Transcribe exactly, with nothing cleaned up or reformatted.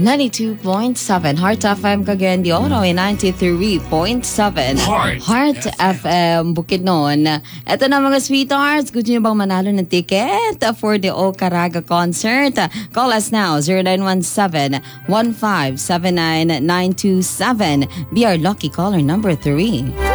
ninety-two point seven Heart F M Cagayan de Oro ay ninety-three point seven Heart Heart F M Bukidnon. Ito na mga sweethearts, gusto nyo bang manalo ng ticket for the O Caraga concert? Call us now, zero nine one seven, one five seven nine, nine two seven. Be our lucky caller number three.